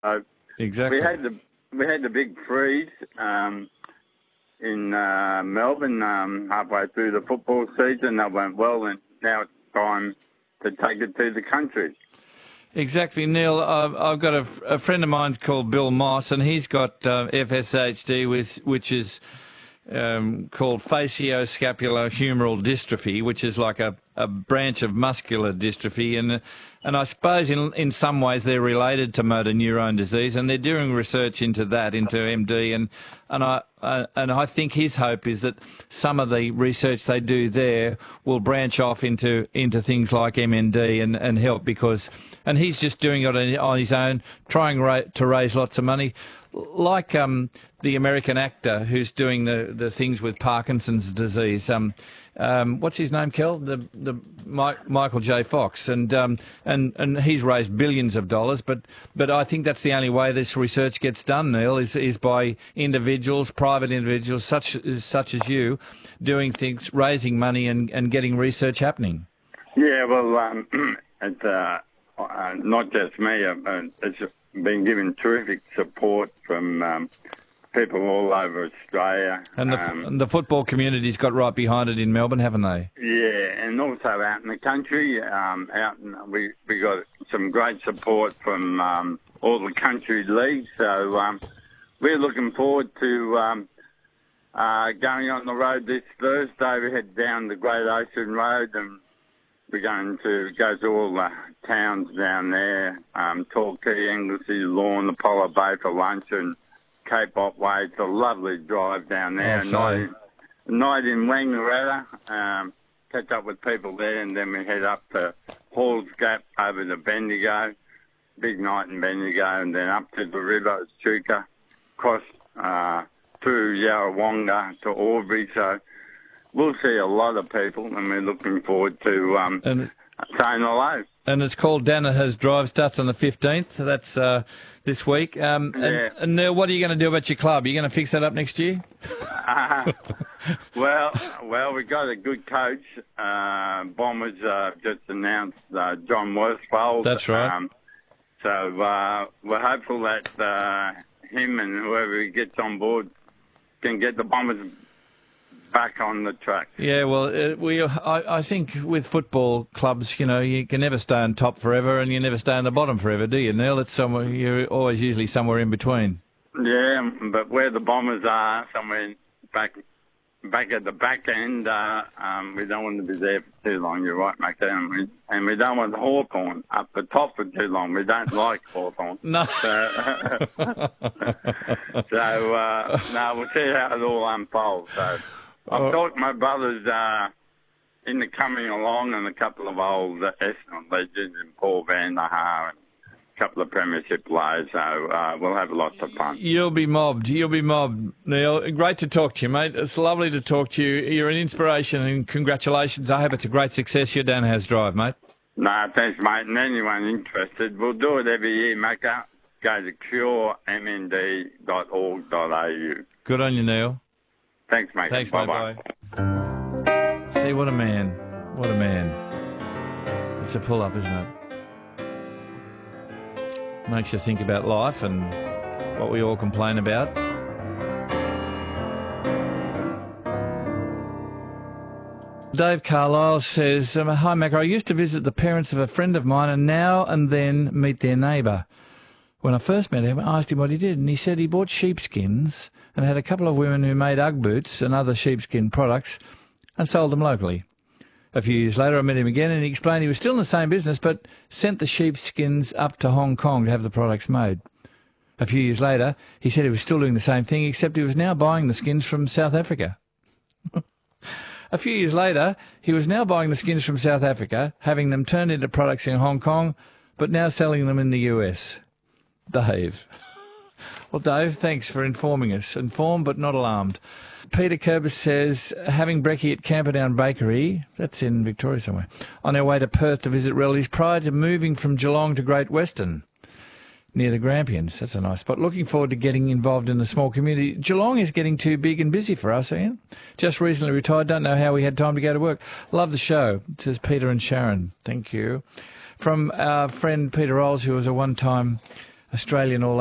So Exactly. we had the big freeze in Melbourne halfway through the football season. That went well, and now it's time to take it to the country. Exactly, Neil. I've got a friend of mine called Bill Moss, and he's got FSHD, which is called facioscapulohumeral dystrophy, which is like a branch of muscular dystrophy, and I suppose in some ways they're related to motor neurone disease, and they're doing research into that, into MD, and I think his hope is that some of the research they do there will branch off into things like MND and help, and he's just doing it on his own, trying to raise lots of money, like the American actor who's doing the things with Parkinson's disease. What's his name, Kel? The Michael J. Fox, and he's raised billions of dollars. But I think that's the only way this research gets done, Neil, is by individuals, private individuals such as you, doing things, raising money and getting research happening. Yeah, well, it's not just me. It's been given terrific support from people all over Australia. And the football community's got right behind it in Melbourne, haven't they? Yeah, and also out in the country. We got some great support from all the country leagues. So we're looking forward to going on the road this Thursday. We head down the Great Ocean Road, and we're going to go to all the towns down there, Torquay, Anglesey, Lorne, Apollo Bay for lunch, and Cape Otway. It's a lovely drive down there. A night in Wangaratta, catch up with people there, and then we head up to Halls Gap over to Bendigo, big night in Bendigo, and then up to the river, Chuka, across through Yarrawonga to Albury. So we'll see a lot of people, and we're looking forward to saying hello. And it's called Danaher's Drive. Starts on the 15th. That's this week. And Neil, what are you going to do about your club? Are you going to fix that up next year? Well, we got a good coach. Bombers just announced John Worsfold. That's right. So we're hopeful that him and whoever he gets on board can get the Bombers back on the track. Yeah, well, I think with football clubs, you can never stay on top forever, and you never stay on the bottom forever, do you, Neil? It's somewhere, you're always usually somewhere in between. Yeah, but where the Bombers are, somewhere back at the back end, we don't want to be there for too long. You're right, Mac. And we don't want Hawthorn up the top for too long. We don't like Hawthorn. No. So no, we'll see how it all unfolds. So I've talked to my brothers in the coming along, and a couple of old Essendon legends, and Paul Van der Haar, and a couple of premiership players. So we'll have lots of fun. You'll be mobbed, Neil. Great to talk to you, mate. It's lovely to talk to you. You're an inspiration, and congratulations. I hope it's a great success, your Danaher's Drive, mate. No, thanks, mate. And anyone interested, we'll do it every year, Macca. Go to curemnd.org.au. Good on you, Neil. Thanks, mate. Thanks, bye-bye. mate. Bye. See, what a man. What a man. It's a pull-up, isn't it? Makes you think about life and what we all complain about. Dave Carlisle says, hi, Mac. I used to visit the parents of a friend of mine and now and then meet their neighbour. When I first met him, I asked him what he did, and he said he bought sheepskins and had a couple of women who made Ugg boots and other sheepskin products and sold them locally. A few years later, I met him again, and he explained he was still in the same business but sent the sheepskins up to Hong Kong to have the products made. A few years later, he said he was still doing the same thing, except he was now buying the skins from South Africa. A few years later, he was now buying the skins from South Africa, having them turned into products in Hong Kong, but now selling them in the US. Dave. Well, Dave, thanks for informing us. Informed but not alarmed. Peter Kerber says, having brekkie at Camperdown Bakery, that's in Victoria somewhere, on our way to Perth to visit relatives prior to moving from Geelong to Great Western, near the Grampians. That's a nice spot. Looking forward to getting involved in the small community. Geelong is getting too big and busy for us, Ian. Just recently retired, don't know how we had time to go to work. Love the show, says Peter and Sharon. Thank you. From our friend Peter Rolls, who was a one-time Australian all